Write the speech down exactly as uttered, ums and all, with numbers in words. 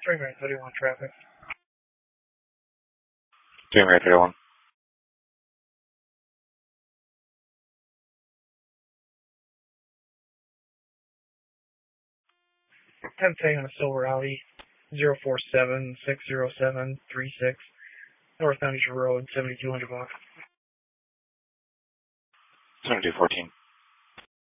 Train right thirty-one traffic. Train right thirty-one. ten Thing on a silver Audi, zero four seven six zero seven three six, North Mountaineer Road, seventy-two hundred block. seventy-two fourteen.